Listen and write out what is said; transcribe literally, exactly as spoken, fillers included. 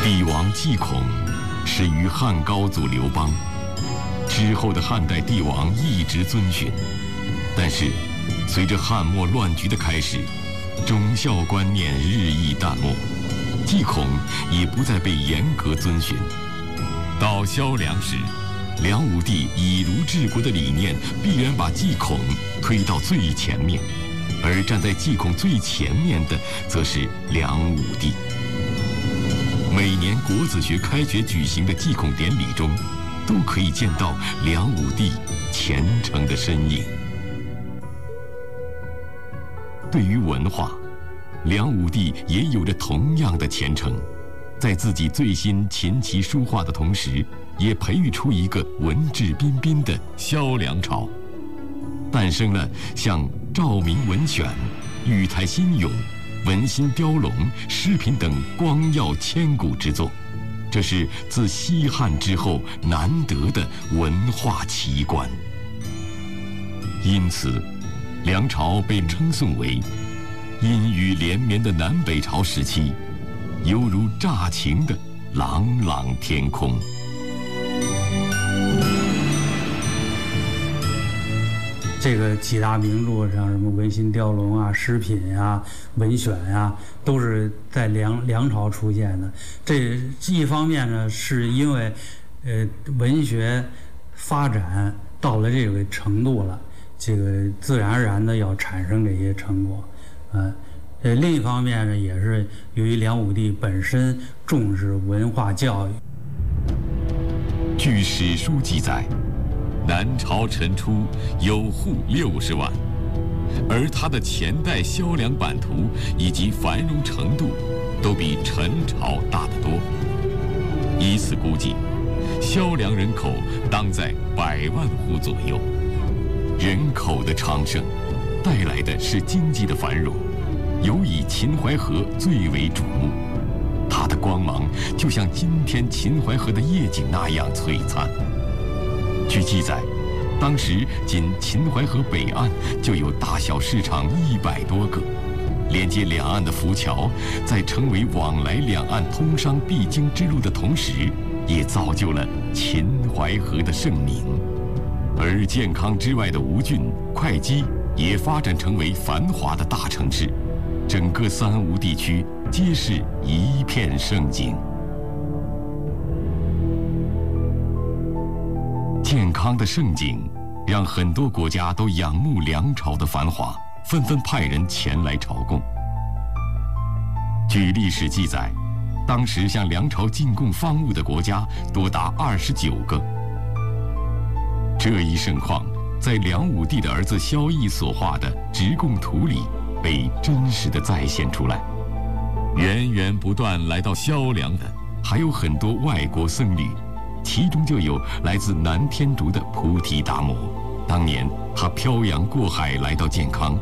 帝王祭孔始于汉高祖刘邦，之后的汉代帝王一直遵循，但是随着汉末乱局的开始，忠孝观念日益淡漠，祭孔也不再被严格遵循。到萧梁时，梁武帝以儒治国的理念必然把祭孔推到最前面，而站在祭孔最前面的则是梁武帝。每年国子学开学举行的祭孔典礼中，都可以见到梁武帝虔诚的身影。对于文化，梁武帝也有着同样的虔诚，在自己最新琴棋书画的同时，也培育出一个文质彬彬的萧梁朝，诞生了像照明文选、玉台新咏、文心雕龙、诗品等光耀千古之作，这是自西汉之后难得的文化奇观。因此，梁朝被称颂为阴雨连绵的南北朝时期，犹如乍晴的朗朗天空。 这个几大名著，像什么《文心雕龙》啊、诗品啊、文选啊，都是在梁梁朝出现的。这一方面呢，是因为呃文学发展到了这个程度了，这个自然而然的要产生这些成果，嗯、呃，呃另一方面呢，也是由于梁武帝本身重视文化教育。 据史书记载，南朝陈初有户六十万，而他的前代萧梁版图以及繁荣程度都比陈朝大得多。以此估计，萧梁人口当在百万户左右。人口的昌盛带来的是经济的繁荣，尤以秦淮河最为瞩目，它的光芒就像今天秦淮河的夜景那样璀璨。据记载，当时仅秦淮河北岸就有大小市场一百多个，连接两岸的浮桥，在成为往来两岸通商必经之路的同时，也造就了秦淮河的盛名。而健康之外的吴郡、会稽也发展成为繁华的大城市，整个三吴地区皆是一片盛景。健康的盛景让很多国家都仰慕梁朝的繁华，纷纷派人前来朝贡。据历史记载，当时向梁朝进贡方物的国家多达二十九个。这一盛况在梁武帝的儿子萧绎所画的《直贡图》里被真实的再现出来。源源不断来到萧梁的还有很多外国僧侣，其中就有来自南天竺的菩提达摩。当年他漂洋过海来到健康，